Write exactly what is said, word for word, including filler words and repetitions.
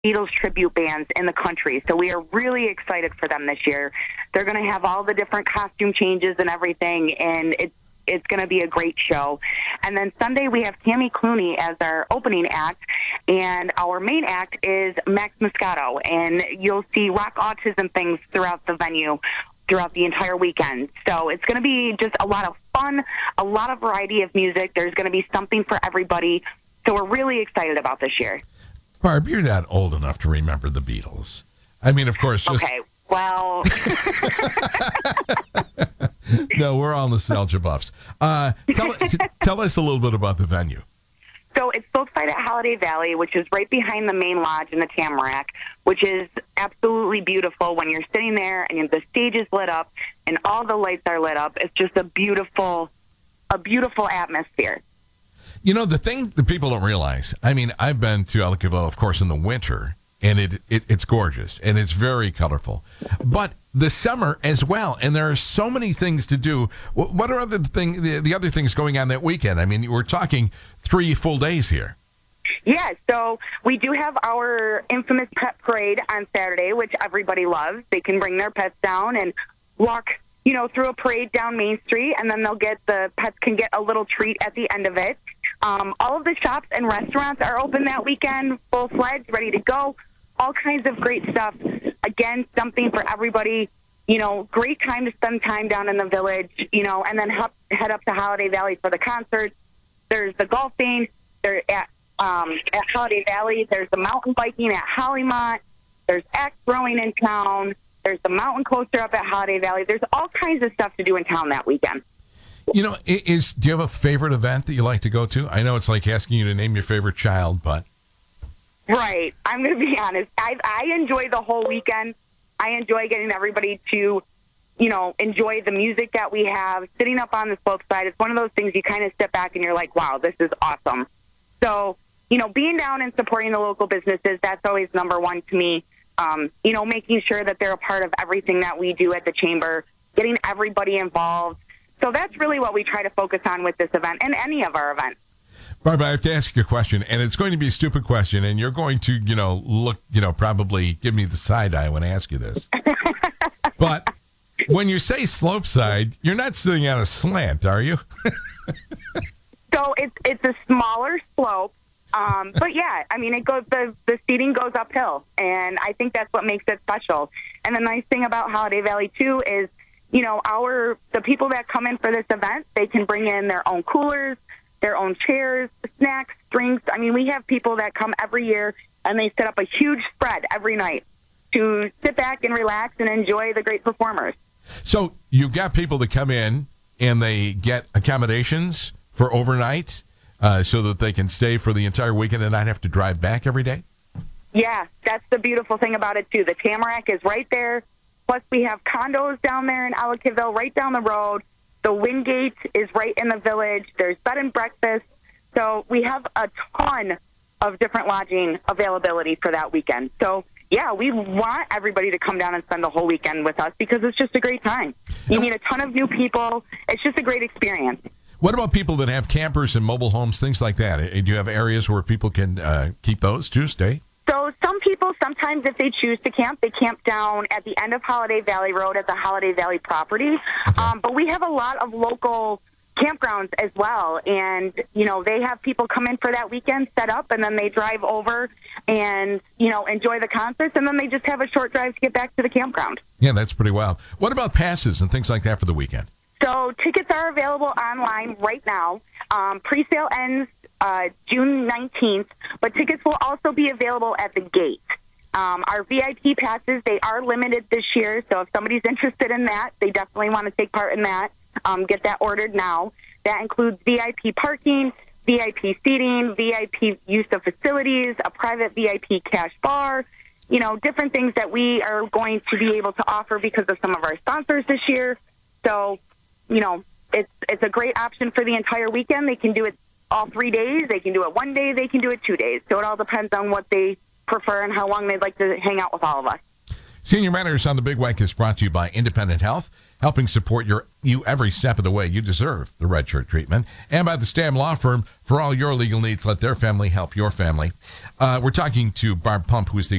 Beatles tribute bands in the country. So we are really excited for them this year. They're going to have all the different costume changes and everything, and it's it's going to be a great show. And then Sunday we have Tammy Clooney as our opening act, and our main act is Max Moscato, and you'll see rock autism things throughout the venue throughout the entire weekend. So it's going to be just a lot of fun, a lot of variety of music. There's going to be something for everybody. So we're really excited about this year. Barb, you're not old enough to remember the Beatles. I mean, of course. Just... Okay, well. No, we're all nostalgia buffs. Uh, tell, t- tell us a little bit about the venue. So it's Folkside at Holiday Valley, which is right behind the main lodge in the Tamarack, which is absolutely beautiful when you're sitting there and the stage is lit up and all the lights are lit up. It's just a beautiful, a beautiful atmosphere. You know, the thing that people don't realize, I mean, I've been to Ellicottville, of course, in the winter, and it, it it's gorgeous, and it's very colorful. But the summer as well, and there are so many things to do. What are other thing, the, the other things going on that weekend? I mean, we're talking three full days here. Yeah, so we do have our infamous pet parade on Saturday, which everybody loves. They can bring their pets down and walk, you know, through a parade down Main Street, and then they'll get, the pets can get a little treat at the end of it. Um, all of the shops and restaurants are open that weekend, full-fledged, ready to go. All kinds of great stuff. Again, something for everybody. You know, great time to spend time down in the village, you know, and then head head up to Holiday Valley for the concerts. There's the golfing. There at um, at Holiday Valley. There's the mountain biking at Hollymont. There's axe throwing in town. There's the mountain coaster up at Holiday Valley. There's all kinds of stuff to do in town that weekend. You know, is do you have a favorite event that you like to go to? I know it's like asking you to name your favorite child, but... Right. I'm going to be honest. I, I enjoy the whole weekend. I enjoy getting everybody to, you know, enjoy the music that we have. Sitting up on the slope side, it's one of those things you kind of step back and you're like, wow, this is awesome. So, you know, being down and supporting the local businesses, that's always number one to me. Um, you know, making sure that they're a part of everything that we do at the Chamber, getting everybody involved. So that's really what we try to focus on with this event and any of our events. Barbara, I have to ask you a question, and it's going to be a stupid question, and you're going to, you know, look, you know, probably give me the side eye when I ask you this. But when you say slope side, you're not sitting on a slant, are you? So it's it's a smaller slope, um, but yeah, I mean, it goes the the seating goes uphill, and I think that's what makes it special. And the nice thing about Holiday Valley too is, you know, our the people that come in for this event, they can bring in their own coolers, their own chairs, snacks, drinks. I mean, we have people that come every year, and they set up a huge spread every night to sit back and relax and enjoy the great performers. So you've got people that come in, and they get accommodations for overnight uh, so that they can stay for the entire weekend and not have to drive back every day? Yeah, that's the beautiful thing about it, too. The Tamarack is right there. Plus, we have condos down there in Ellicottville, right down the road. The Wingate is right in the village. There's bed and breakfast. So we have a ton of different lodging availability for that weekend. So, yeah, we want everybody to come down and spend the whole weekend with us because it's just a great time. You meet a ton of new people. It's just a great experience. What about people that have campers and mobile homes, things like that? Do you have areas where people can uh, keep those to stay? So some people, sometimes if they choose to camp, they camp down at the end of Holiday Valley Road at the Holiday Valley property. Okay. Um, but we have a lot of local campgrounds as well. And, you know, they have people come in for that weekend, set up, and then they drive over and, you know, enjoy the concerts. And then they just have a short drive to get back to the campground. Yeah, that's pretty wild. What about passes and things like that for the weekend? So tickets are available online right now. Um, pre-sale ends uh, June nineteenth, but tickets will also be available at the gate. Um, our V I P passes, they are limited this year, so if somebody's interested in that, they definitely want to take part in that. Um, get that ordered now. That includes V I P parking, V I P seating, V I P use of facilities, a private V I P cash bar, you know, different things that we are going to be able to offer because of some of our sponsors this year. So, you know, it's it's a great option for the entire weekend. They can do it all three days. They can do it one day. They can do it two days. So it all depends on what they prefer and how long they'd like to hang out with all of us. Senior Matters on the Big Weck is brought to you by Independent Health. helping support your you every step of the way. You deserve the Red Shirt treatment. And by the Stam Law Firm, for all your legal needs, let their family help your family. Uh, we're talking to Barb Pump, who is the